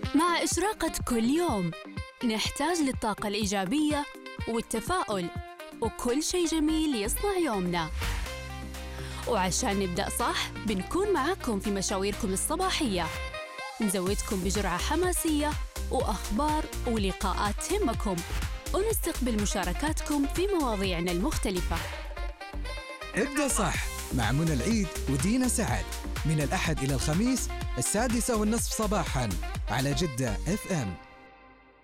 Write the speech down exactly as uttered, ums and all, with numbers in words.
مع إشراقة كل يوم نحتاج للطاقة الإيجابية والتفاؤل وكل شيء جميل يصنع يومنا. وعشان نبدأ صح بنكون معاكم في مشاويركم الصباحية، نزودكم بجرعة حماسية وأخبار ولقاءات تهمكم، ونستقبل مشاركاتكم في مواضيعنا المختلفة. ابدأ صح مع منى العيد ودينا سعد من الأحد إلى الخميس السادسة والنصف صباحاً على جدة إف إم.